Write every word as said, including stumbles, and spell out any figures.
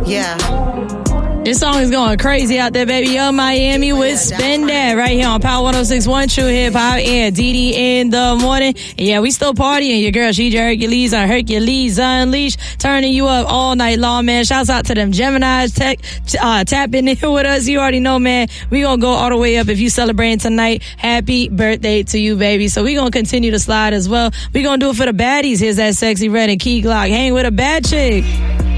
Yeah. This song is going crazy out there, baby. Yo, Miami with Spin That right here on Power one oh six point one True Hip Hop and D D in the morning. And yeah, we still partying. Your girl, she Hercules on Hercules Unleashed, turning you up all night long, man. Shouts out to them Geminis tech, uh, tapping in with us. You already know, man. We gonna go all the way up if you celebrating tonight. Happy birthday to you, baby. So we gonna continue to slide as well. We gonna do it for the baddies. Here's that Sexy Red and Key Glock. Hang with a bad chick.